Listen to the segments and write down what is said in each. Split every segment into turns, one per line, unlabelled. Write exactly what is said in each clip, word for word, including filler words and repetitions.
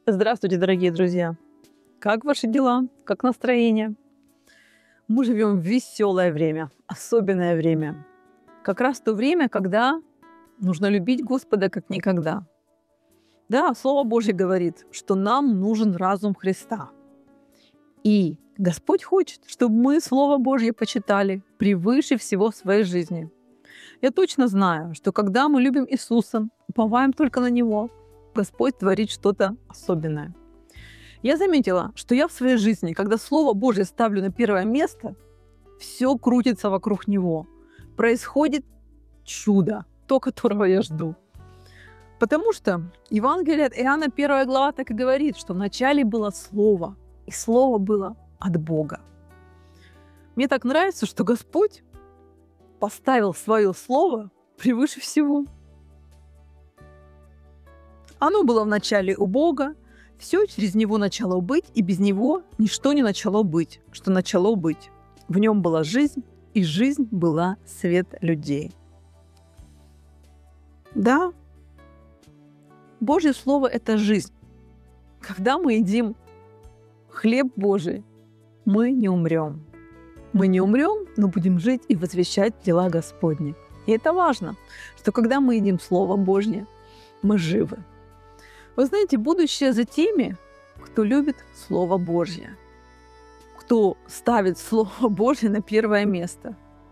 Здравствуйте, дорогие друзья! Как ваши дела? Как настроение? Мы живем в веселое время, особенное время. Как раз то время, когда нужно любить Господа как никогда. Да, Слово Божье говорит, что нам нужен разум Христа. И Господь хочет, чтобы мы Слово Божье почитали превыше всего в своей жизни. Я точно знаю, что когда мы любим Иисуса, уповаем только на Него, Господь творит что-то особенное. Я заметила, что я в своей жизни, когда Слово Божье ставлю на первое место, все крутится вокруг Него. Происходит чудо, то, которого я жду. Потому что Евангелие от Иоанна, первая глава, так и говорит, что вначале было Слово, и Слово было от Бога. Мне так нравится, что Господь поставил свое Слово превыше всего. Оно было вначале у Бога, все через Него начало быть, и без Него ничто не начало быть, что начало быть. В Нем была жизнь, и жизнь была свет людей. Да, Божье Слово – это жизнь. Когда мы едим хлеб Божий, мы не умрем. Мы не умрем, но будем жить и возвещать дела Господни. И это важно, что когда мы едим Слово Божье, мы живы. Вы знаете, будущее за теми, кто любит Слово Божье, кто ставит Слово Божье на первое место.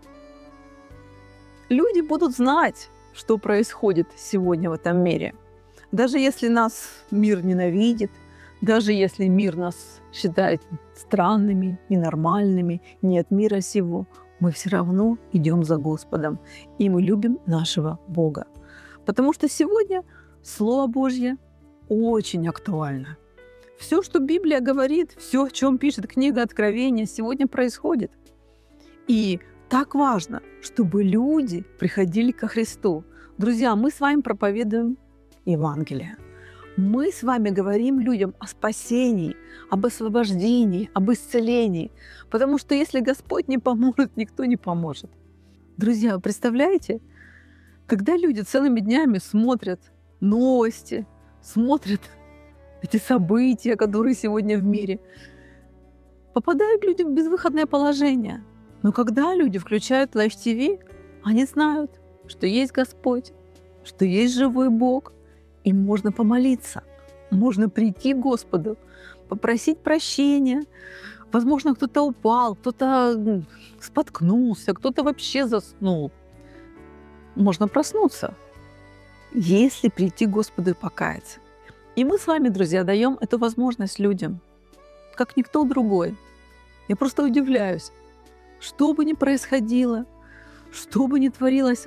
Люди будут знать, что происходит сегодня в этом мире. Даже если нас мир ненавидит, даже если мир нас считает странными, ненормальными, не от мира сего, мы все равно идем за Господом, и мы любим нашего Бога. Потому что сегодня Слово Божье очень актуально. Все, что Библия говорит, все, о чем пишет книга Откровения, сегодня происходит. И так важно, чтобы люди приходили ко Христу. Друзья, мы с вами проповедуем Евангелие. Мы с вами говорим людям о спасении, об освобождении, об исцелении. Потому что если Господь не поможет, никто не поможет. Друзья, представляете, когда люди целыми днями смотрят новости, смотрят эти события, которые сегодня в мире, попадают люди в безвыходное положение. Но когда люди включают Life ти ви, они знают, что есть Господь, что есть живой Бог, и можно помолиться, можно прийти к Господу, попросить прощения. Возможно, кто-то упал, кто-то споткнулся, кто-то вообще заснул. Можно проснуться, если прийти к Господу и покаяться. И мы с вами, друзья, даем эту возможность людям, как никто другой. Я просто удивляюсь, что бы ни происходило, что бы ни творилось